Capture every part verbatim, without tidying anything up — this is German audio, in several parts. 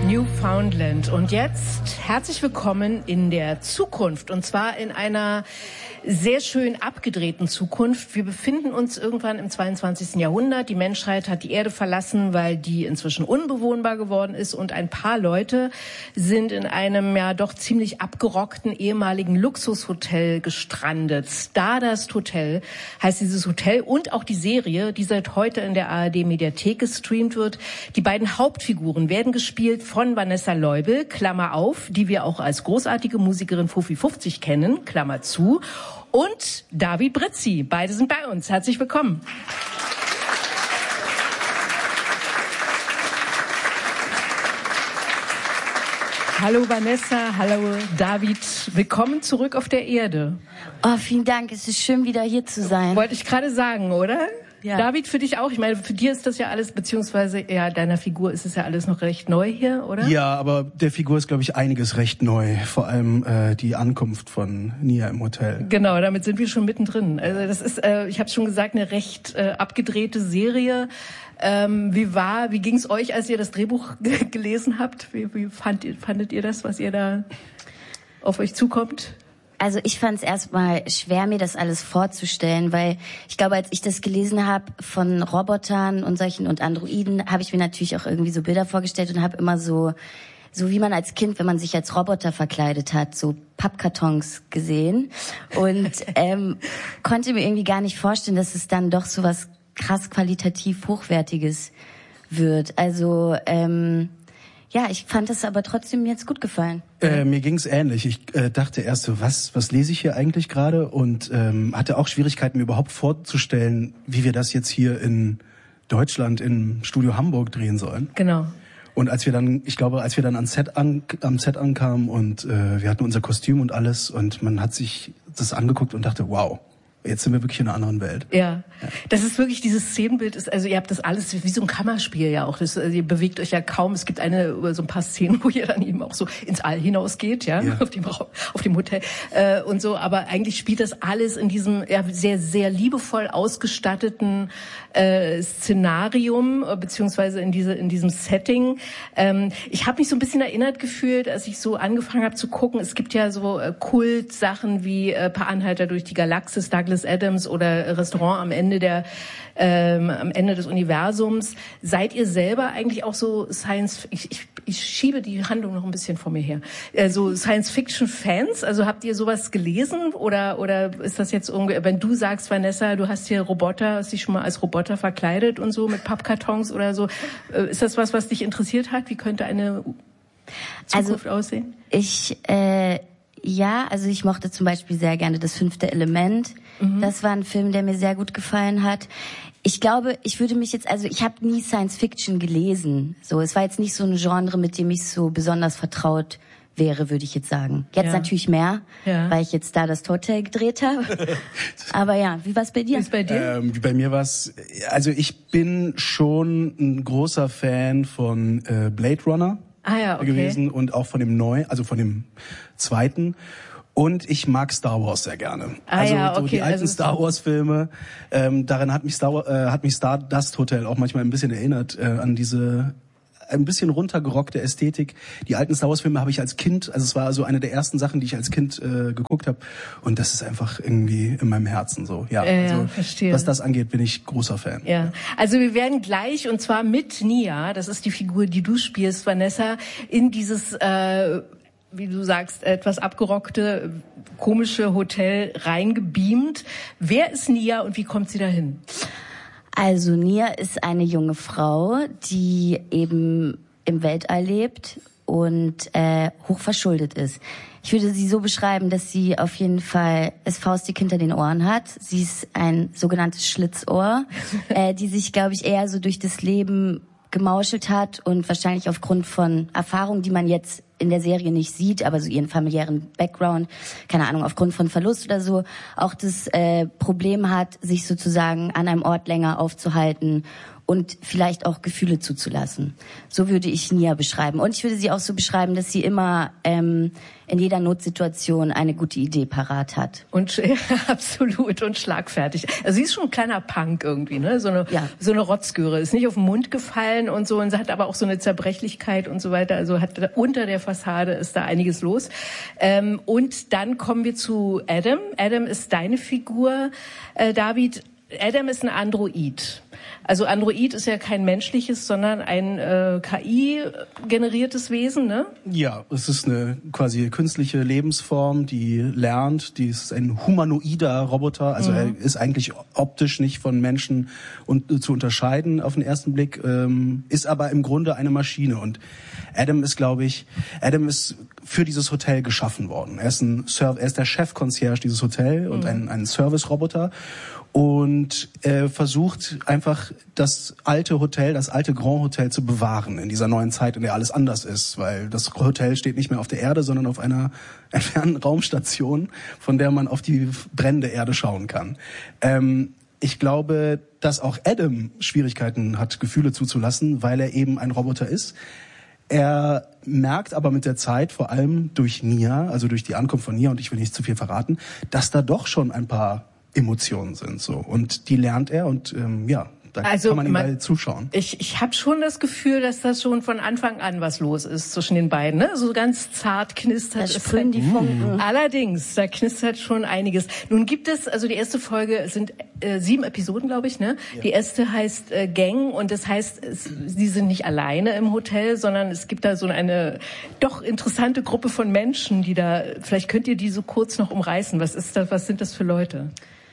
Newfoundland. Und jetzt herzlich willkommen in der Zukunft. Und zwar in einer sehr schön abgedrehten Zukunft. Wir befinden uns irgendwann im zweiundzwanzigsten Jahrhundert. Die Menschheit hat die Erde verlassen, weil die inzwischen unbewohnbar geworden ist. Und ein paar Leute sind in einem ja doch ziemlich abgerockten ehemaligen Luxushotel gestrandet. Stardust Hotel heißt dieses Hotel und auch die Serie, die seit heute in der A R D-Mediathek gestreamt wird. Die beiden Hauptfiguren werden gespielt von Vanessa Leubel, Klammer auf, die wir auch als großartige Musikerin Fuffi fünfzig kennen, Klammer zu, und David Brizzi. Beide sind bei uns. Herzlich willkommen. Hallo Vanessa, hallo David. Willkommen zurück auf der Erde. Oh, vielen Dank. Es ist schön, wieder hier zu sein. Wollte ich gerade sagen, oder? Ja. David, für dich auch? Ich meine, für dir ist das ja alles, beziehungsweise ja, deiner Figur ist es ja alles noch recht neu hier, oder? Ja, aber der Figur ist, glaube ich, einiges recht neu. Vor allem äh, die Ankunft von Nia im Hotel. Genau, damit sind wir schon mittendrin. Also das ist, äh, ich habe schon gesagt, eine recht äh, abgedrehte Serie. Ähm, wie war, wie ging es euch, als ihr das Drehbuch g- gelesen habt? Wie, wie fand ihr, fandet ihr das, was ihr da auf euch zukommt? Also ich fand es erstmal schwer, mir das alles vorzustellen, weil ich glaube, als ich das gelesen habe von Robotern und solchen und Androiden, habe ich mir natürlich auch irgendwie so Bilder vorgestellt und habe immer so, so wie man als Kind, wenn man sich als Roboter verkleidet hat, so Pappkartons gesehen und ähm, konnte mir irgendwie gar nicht vorstellen, dass es dann doch so was krass qualitativ Hochwertiges wird. Also ähm, ja, ich fand es aber trotzdem jetzt gut gefallen. Äh, mir ging's ähnlich. Ich äh, dachte erst so, was, was lese ich hier eigentlich gerade? Und ähm, hatte auch Schwierigkeiten, mir überhaupt vorzustellen, wie wir das jetzt hier in Deutschland im Studio Hamburg drehen sollen. Genau. Und als wir dann, ich glaube, als wir dann ans Set an, am Set ankamen und äh, wir hatten unser Kostüm und alles und man hat sich das angeguckt und dachte, wow. Jetzt sind wir wirklich in einer anderen Welt. Ja, ja. Das ist wirklich, dieses Szenenbild ist, also ihr habt das alles wie so ein Kammerspiel ja auch. Das, also ihr bewegt euch ja kaum. Es gibt eine, so ein paar Szenen, wo ihr dann eben auch so ins All hinausgeht, ja, ja. auf dem auf dem Hotel äh, und so. Aber eigentlich spielt das alles in diesem ja, sehr, sehr liebevoll ausgestatteten äh, Szenarium, beziehungsweise in diese in diesem Setting. Ähm, ich habe mich so ein bisschen erinnert gefühlt, als ich so angefangen habe zu gucken. Es gibt ja so äh, Kultsachen wie äh, Per Anhalter durch die Galaxis, Douglas Adams oder Restaurant am Ende der ähm, am Ende des Universums. Seid ihr selber eigentlich auch so Science? Ich, ich, ich schiebe die Handlung noch ein bisschen vor mir her. Äh, so Science-Fiction-Fans? Also habt ihr sowas gelesen oder oder ist das jetzt irgendwie? Wenn du sagst, Vanessa, du hast hier Roboter, hast dich schon mal als Roboter verkleidet und so mit Pappkartons oder so. Äh, ist das was, was dich interessiert hat? Wie könnte eine Zukunft also, aussehen? Ich äh Ja, also ich mochte zum Beispiel sehr gerne Das fünfte Element. Mhm. Das war ein Film, der mir sehr gut gefallen hat. Ich glaube, ich würde mich jetzt, also ich habe nie Science Fiction gelesen. So, es war jetzt nicht so ein Genre, mit dem ich so besonders vertraut wäre, würde ich jetzt sagen. Jetzt ja. natürlich mehr, ja. weil ich jetzt da das Hotel gedreht habe. Aber ja, wie war's bei dir? Wie ist bei dir? Ähm, bei mir war's, also ich bin schon ein großer Fan von äh, Blade Runner. Ah ja, okay. gewesen und auch von dem neuen, also von dem zweiten. Und ich mag Star Wars sehr gerne. Ah, also ja, so okay, die alten also Star Wars Filme. Ähm, daran hat mich Star äh, hat mich Stardust Hotel auch manchmal ein bisschen erinnert äh, an diese ein bisschen runtergerockte Ästhetik. Die alten Star Wars Filme habe ich als Kind, also es war so eine der ersten Sachen, die ich als Kind äh, geguckt habe. Und das ist einfach irgendwie in meinem Herzen so. Ja, äh, also, ja, verstehe. Was das angeht, bin ich großer Fan. Ja, also wir werden gleich, und zwar mit Nia, das ist die Figur, die du spielst, Vanessa, in dieses, äh, wie du sagst, etwas abgerockte, komische Hotel reingebeamt. Wer ist Nia und wie kommt sie dahin? Also Nia ist eine junge Frau, die eben im Weltall lebt und äh, hoch verschuldet ist. Ich würde sie so beschreiben, dass sie auf jeden Fall es faustig hinter den Ohren hat. Sie ist ein sogenanntes Schlitzohr, äh, die sich, glaube ich, eher so durch das Leben gemauschelt hat und wahrscheinlich aufgrund von Erfahrungen, die man jetzt in der Serie nicht sieht, aber so ihren familiären Background, keine Ahnung, aufgrund von Verlust oder so, auch das äh, Problem hat, sich sozusagen an einem Ort länger aufzuhalten und vielleicht auch Gefühle zuzulassen. So würde ich Nia beschreiben. Und ich würde sie auch so beschreiben, dass sie immer ähm, in jeder Notsituation eine gute Idee parat hat. Und ja, absolut und schlagfertig. Also sie ist schon ein kleiner Punk irgendwie, ne? So eine ja. so eine Rotzgöre. Ist nicht auf den Mund gefallen und so und sie hat aber auch so eine Zerbrechlichkeit und so weiter. Also hat unter der Fassade ist da einiges los. Ähm, und dann kommen wir zu Adam. Adam ist deine Figur, äh, David. Adam ist ein Android. Also Android ist ja kein menschliches, sondern ein äh, K I-generiertes Wesen, ne? Ja, es ist eine quasi künstliche Lebensform, die lernt. Die ist ein humanoider Roboter. Also mhm. er ist eigentlich optisch nicht von Menschen und, äh, zu unterscheiden auf den ersten Blick, ähm, ist aber im Grunde eine Maschine. Und Adam ist, glaube ich, Adam ist für dieses Hotel geschaffen worden. Er ist ein Serv- er ist der Chef-Concierge dieses Hotels und mhm. ein, ein Service-Roboter. Und äh, versucht einfach das alte Hotel, das alte Grand Hotel zu bewahren in dieser neuen Zeit, in der alles anders ist, weil das Hotel steht nicht mehr auf der Erde, sondern auf einer entfernten Raumstation, von der man auf die brennende Erde schauen kann. Ähm, ich glaube, dass auch Adam Schwierigkeiten hat, Gefühle zuzulassen, weil er eben ein Roboter ist. Er merkt aber mit der Zeit, vor allem durch Nia, also durch die Ankunft von Nia, und ich will nicht zu viel verraten, dass da doch schon ein paar Emotionen sind so und die lernt er und ähm, ja, da also, kann man ihm man, bald zuschauen. Ich ich habe schon das Gefühl, dass das schon von Anfang an was los ist zwischen den beiden, ne? So ganz zart knistert es sprühen die Funken. Mhm. Allerdings, da knistert schon einiges. Nun gibt es, also die erste Folge sind äh, sieben Episoden, glaube ich, ne? Ja. Die erste heißt äh, Gang und das heißt, es, sie sind nicht alleine im Hotel, sondern es gibt da so eine doch interessante Gruppe von Menschen, die da, vielleicht könnt ihr die so kurz noch umreißen. Was ist das, was sind das für Leute?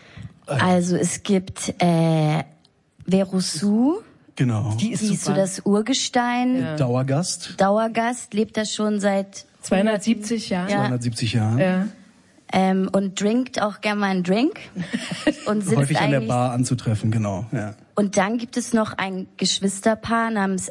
Also es gibt äh, Verusu. Genau. Die ist, die ist so das Urgestein. Ja. Dauergast. Dauergast, lebt da schon seit zweihundertsiebzig Jahren. Ja. zweihundertsiebzig Jahren. Ja. Ähm, und trinkt auch gerne mal einen Drink. Und sitzt häufig an der Bar anzutreffen, genau. Ja. Und dann gibt es noch ein Geschwisterpaar namens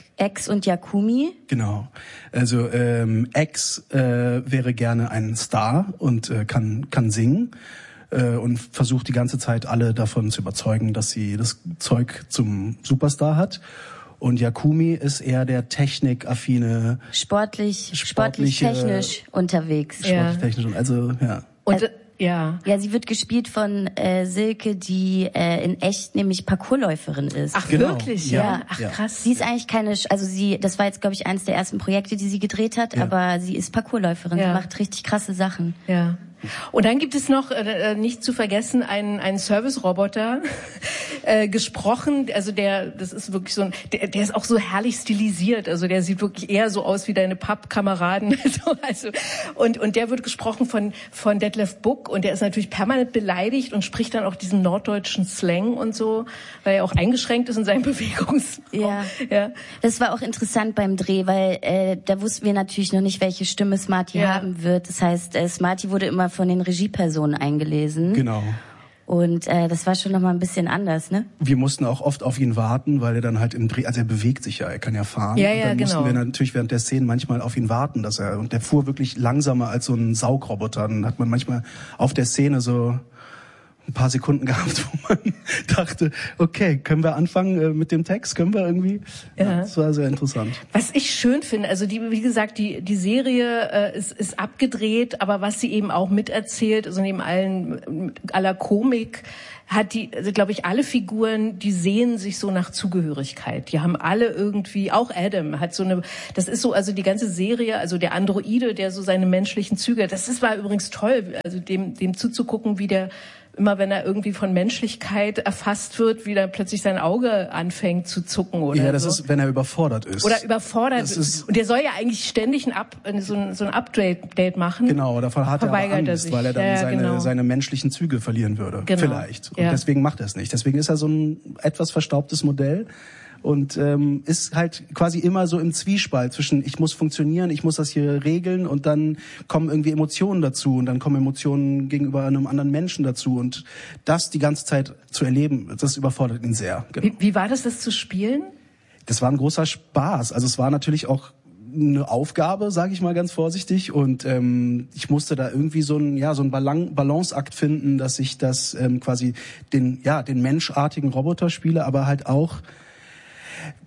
X und Yakumi. Genau. Also ähm, X äh, wäre gerne ein Star und äh, kann kann singen. Und versucht die ganze Zeit alle davon zu überzeugen, dass sie das Zeug zum Superstar hat. Und Yakumi ist eher der technikaffine, sportlich, sportlich technisch unterwegs. Sportlich technisch und also ja. Und also, ja. Ja, sie wird gespielt von äh, Silke, die äh, in echt nämlich Parkourläuferin ist. Ach genau. wirklich? Ja. ja. Ach krass. Sie ist eigentlich keine, also sie, das war jetzt glaube ich eines der ersten Projekte, die sie gedreht hat, ja. aber sie ist Parkourläuferin. Ja. Sie macht richtig krasse Sachen. Ja. Und dann gibt es noch, äh, nicht zu vergessen, einen, einen Service-Roboter, äh, gesprochen, also der, das ist wirklich so ein, der, der ist auch so herrlich stilisiert, also der sieht wirklich eher so aus wie deine Pappkameraden, so, also, und, und der wird gesprochen von, von Detlef Buck und der ist natürlich permanent beleidigt und spricht dann auch diesen norddeutschen Slang und so, weil er auch eingeschränkt ist in seinem Bewegungsraum. Ja. ja. Das war auch interessant beim Dreh, weil, äh, da wussten wir natürlich noch nicht, welche Stimme Smarty ja. haben wird. Das heißt, äh, Smarty wurde immer von den Regiepersonen eingelesen. Genau. Und äh, das war schon noch mal ein bisschen anders, ne? Wir mussten auch oft auf ihn warten, weil er dann halt im Dreh, also er bewegt sich ja, er kann ja fahren. Ja, ja, und dann genau. mussten wir natürlich während der Szenen manchmal auf ihn warten, dass er, und der fuhr wirklich langsamer als so ein Saugroboter. Dann hat man manchmal auf der Szene so ein paar Sekunden gehabt, wo man dachte, okay, können wir anfangen äh, mit dem Text? Können wir irgendwie? Ja. ja. Das war sehr interessant. Was ich schön finde, also die, wie gesagt, die die Serie äh, ist, ist abgedreht, aber was sie eben auch miterzählt, also neben allen aller Komik, hat die, also glaube ich, alle Figuren, die sehen sich so nach Zugehörigkeit. Die haben alle irgendwie, auch Adam hat so eine, das ist so, also die ganze Serie, also der Androide, der so seine menschlichen Züge, das ist, war übrigens toll, also dem dem zuzugucken, wie der immer wenn er irgendwie von Menschlichkeit erfasst wird, wie dann plötzlich sein Auge anfängt zu zucken oder ja, das so. ist, wenn er überfordert ist. Oder überfordert das ist. Und der soll ja eigentlich ständig ein Up, so ein, so ein Update machen. Genau, davon hat er aber Angst, er weil er dann ja, seine, genau. seine menschlichen Züge verlieren würde. Genau. Vielleicht. Und ja. deswegen macht er es nicht. Deswegen ist er so ein etwas verstaubtes Modell. Und ähm, ist halt quasi immer so im Zwiespalt zwischen ich muss funktionieren, ich muss das hier regeln und dann kommen irgendwie Emotionen dazu und dann kommen Emotionen gegenüber einem anderen Menschen dazu und das die ganze Zeit zu erleben, das überfordert ihn sehr. Genau. Wie, wie war das, das zu spielen? Das war ein großer Spaß. Also es war natürlich auch eine Aufgabe, sage ich mal ganz vorsichtig, und ähm, ich musste da irgendwie so ein ja so ein Balan- Balanceakt finden, dass ich das ähm, quasi den ja den menschartigen Roboter spiele, aber halt auch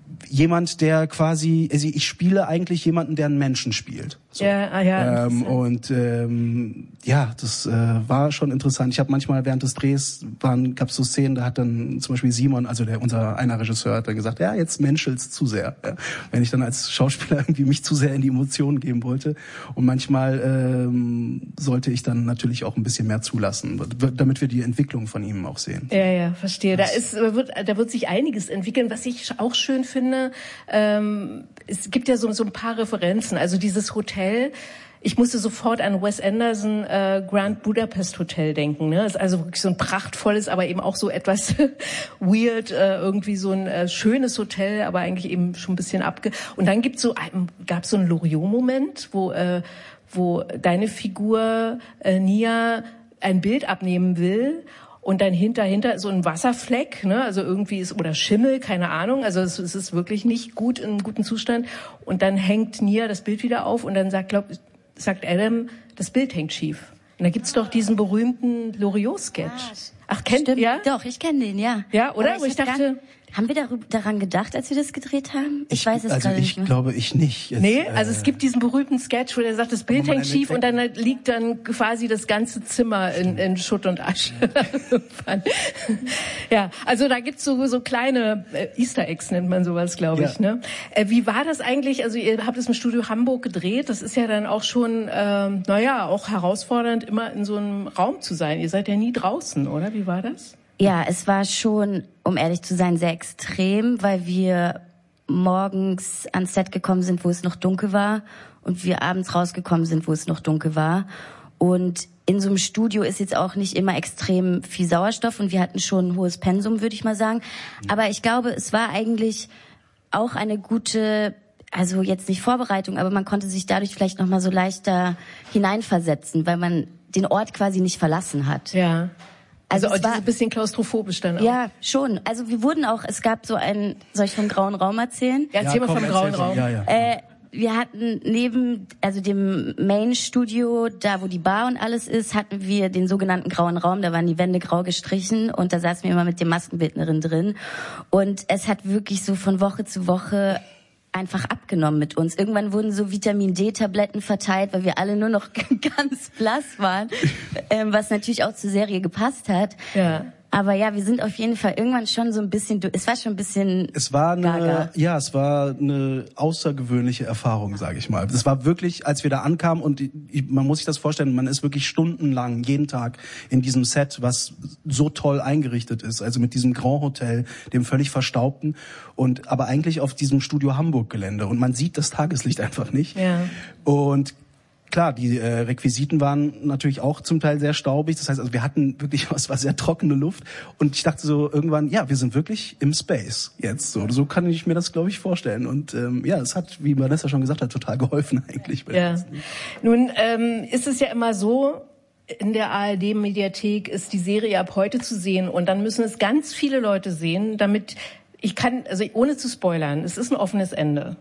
jemand, der quasi, also ich spiele eigentlich jemanden, der einen Menschen spielt. So. Ja, ah, ja. Ähm, und ähm, ja, das äh, war schon interessant. Ich habe manchmal während des Drehs waren, gab es so Szenen, da hat dann zum Beispiel Simon, also der unser einer Regisseur, hat dann gesagt, ja, jetzt menschelt's zu sehr. Ja. Wenn ich dann als Schauspieler irgendwie mich zu sehr in die Emotionen geben wollte. Und manchmal ähm, sollte ich dann natürlich auch ein bisschen mehr zulassen, damit wir die Entwicklung von ihm auch sehen. Ja, ja, verstehe. Da ist, wird, da wird sich einiges entwickeln. Was ich auch schön finde, ähm, es gibt ja so, so ein paar Referenzen. Also dieses Hotel, ich musste sofort an Wes Anderson äh, Grand Budapest Hotel denken. Ne? Ist also wirklich so ein prachtvolles, aber eben auch so etwas weird, äh, irgendwie so ein äh, schönes Hotel, aber eigentlich eben schon ein bisschen abge... Und dann gibt's so ein, gab's so einen Loriot-Moment, wo äh, wo deine Figur äh, Nia ein Bild abnehmen will. Und dann hinter, hinter so ein Wasserfleck, ne, also irgendwie ist, oder Schimmel, keine Ahnung, also es, es ist wirklich nicht gut, in gutem Zustand. Und dann hängt Nia das Bild wieder auf und dann sagt, glaub, sagt Adam, das Bild hängt schief. Und da gibt's doch diesen berühmten Loriot-Sketch. Ach, kennt ihr? Ja? Doch, ich kenne den, ja. Ja, oder? Aber Wo ich, ich dachte... Haben wir darüber, daran gedacht, als wir das gedreht haben? Ich, ich weiß es also gerade nicht mehr. Also ich glaube, ich nicht. Jetzt, nee, also es gibt diesen berühmten Sketch, wo der sagt, das Bild hängt schief und dann liegt dann quasi das ganze Zimmer in, in Schutt und Asche. Ja, also da gibt's so, so kleine äh, Easter Eggs, nennt man sowas, glaube ich. Ja. Ne? Äh, wie war das eigentlich? Also ihr habt es im Studio Hamburg gedreht. Das ist ja dann auch schon, ähm, naja, auch herausfordernd, immer in so einem Raum zu sein. Ihr seid ja nie draußen, oder? Wie war das? Ja, es war schon, um ehrlich zu sein, sehr extrem, weil wir morgens ans Set gekommen sind, wo es noch dunkel war, und wir abends rausgekommen sind, wo es noch dunkel war. Und in so einem Studio ist jetzt auch nicht immer extrem viel Sauerstoff, und wir hatten schon ein hohes Pensum, würde ich mal sagen. Aber ich glaube, es war eigentlich auch eine gute, also jetzt nicht Vorbereitung, aber man konnte sich dadurch vielleicht noch mal so leichter hineinversetzen, weil man den Ort quasi nicht verlassen hat. Ja. Also, also es war ein bisschen klaustrophobisch dann auch. Ja, schon. Also wir wurden auch, es gab so einen, soll ich vom grauen Raum erzählen? Ja, erzähl ja, mal komm, vom grauen Raum. Ja, ja. Äh, wir hatten neben, also dem Main-Studio, da wo die Bar und alles ist, hatten wir den sogenannten grauen Raum. Da waren die Wände grau gestrichen und da saßen wir immer mit der Maskenbildnerin drin. Und es hat wirklich so von Woche zu Woche einfach abgenommen mit uns. Irgendwann wurden so Vitamin-D-Tabletten verteilt, weil wir alle nur noch ganz blass waren, ähm, was natürlich auch zur Serie gepasst hat. Ja. Aber ja, wir sind auf jeden Fall irgendwann schon so ein bisschen, es war schon ein bisschen Es war eine, gaga. ja, es war eine außergewöhnliche Erfahrung, sage ich mal. Es war wirklich, als wir da ankamen, und ich, man muss sich das vorstellen, man ist wirklich stundenlang, jeden Tag in diesem Set, was so toll eingerichtet ist, also mit diesem Grand Hotel, dem völlig verstaubten, und aber eigentlich auf diesem Studio Hamburg Gelände, und man sieht das Tageslicht einfach nicht. Ja. Und klar, die äh, Requisiten waren natürlich auch zum Teil sehr staubig. Das heißt, also wir hatten wirklich, es war sehr trockene Luft. Und ich dachte so irgendwann, ja, wir sind wirklich im Space jetzt. So, so kann ich mir das, glaube ich, vorstellen. Und ähm, ja, es hat, wie Vanessa schon gesagt hat, total geholfen eigentlich. Ja. Nun ähm, ist es ja immer so, in der A R D-Mediathek ist die Serie ab heute zu sehen. Und dann müssen es ganz viele Leute sehen, damit ich kann, also ohne zu spoilern, es ist ein offenes Ende.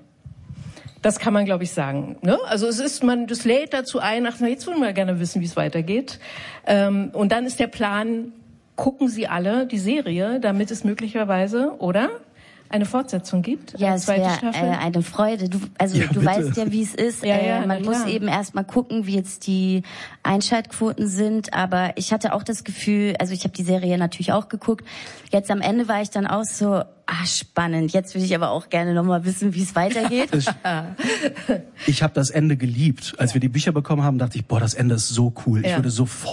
Das kann man, glaube ich, sagen. Ne? Also es ist, man, das lädt dazu ein, ach, na, jetzt wollen wir gerne wissen, wie es weitergeht. Ähm, und dann ist der Plan, gucken Sie alle die Serie, damit es möglicherweise, oder? Eine Fortsetzung gibt? Ja, es wäre äh, eine Freude. Du, also ja, du bitte. weißt ja, wie es ist. Ja, äh, ja, man muss klar. eben erst mal gucken, wie jetzt die Einschaltquoten sind. Aber ich hatte auch das Gefühl, also ich habe die Serie natürlich auch geguckt. Jetzt am Ende war ich dann auch so, ah, spannend. Jetzt würde ich aber auch gerne noch mal wissen, wie es weitergeht. Ich habe das Ende geliebt. Als wir die Bücher bekommen haben, dachte ich, boah, das Ende ist so cool. Ich Ja. würde sofort